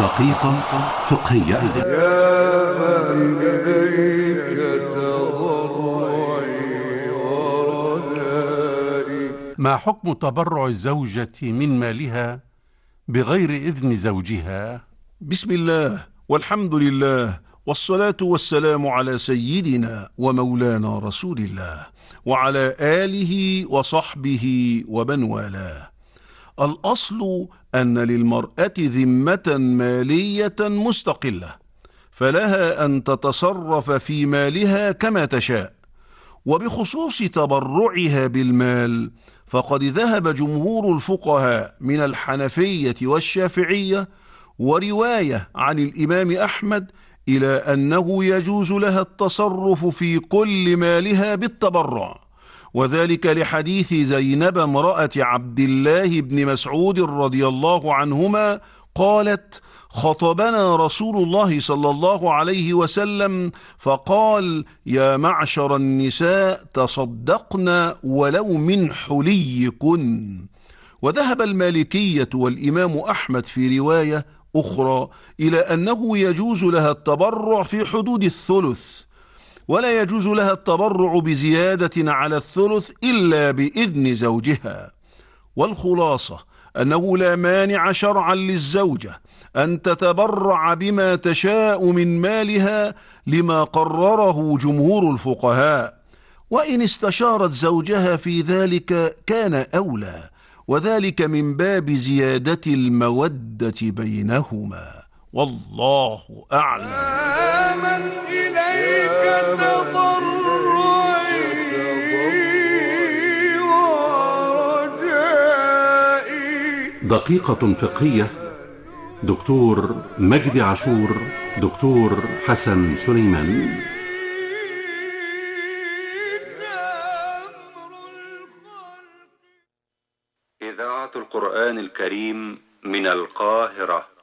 دقيقة فقهية. يا من إليك تضرعي ورجائي. ما حكم تبرع الزوجة من مالها بغير إذن زوجها؟ بسم الله والحمد لله والصلاة والسلام على سيدنا ومولانا رسول الله وعلى آله وصحبه ومن والاه. الأصل أن للمرأة ذمة مالية مستقلة، فلها أن تتصرف في مالها كما تشاء. وبخصوص تبرعها بالمال، فقد ذهب جمهور الفقهاء من الحنفية والشافعية ورواية عن الإمام أحمد إلى أنه يجوز لها التصرف في كل مالها بالتبرع، وذلك لحديث زينب امرأة عبد الله بن مسعود رضي الله عنهما قالت: خطبنا رسول الله صلى الله عليه وسلم فقال: يا معشر النساء تصدقن ولو من حليكن. وذهب المالكية والإمام أحمد في رواية أخرى إلى أنه يجوز لها التبرع في حدود الثلث، ولا يجوز لها التبرع بزيادة على الثلث إلا بإذن زوجها. والخلاصة أنه لا مانع شرعا للزوجة أن تتبرع بما تشاء من مالها لما قرره جمهور الفقهاء، وإن استشارت زوجها في ذلك كان أولى، وذلك من باب زيادة المودة بينهما، والله أعلم. من إليك تضرعي ورجائي. دقيقة فقهية. دكتور مجدي عاشور، دكتور حسن سليمان. إذاعة القرآن الكريم من القاهرة.